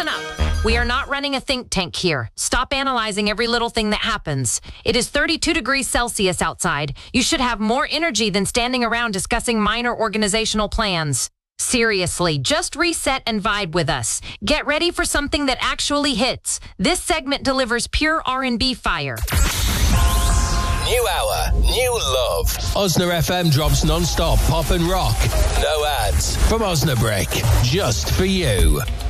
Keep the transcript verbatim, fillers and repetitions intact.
Listen up. We are not running a think tank here. Stop analyzing every little thing that happens. It is thirty-two degrees Celsius outside. You should have more energy than standing around discussing minor organizational plans. Seriously, just reset and vibe with us. Get ready for something that actually hits. This segment delivers pure R and B fire. New hour, new love. Osna F M drops non-stop pop and rock. No ads from Osnabrick, just for you.